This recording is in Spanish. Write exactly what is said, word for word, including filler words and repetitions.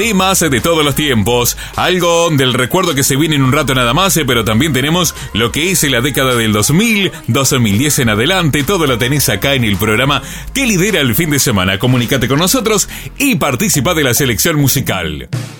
temas de todos los tiempos, algo del recuerdo que se viene en un rato nada más, pero también tenemos lo que es la década del dos mil, dos mil diez en adelante, todo lo tenés acá en el programa que lidera el fin de semana. Comunicate con nosotros y participa de la selección musical.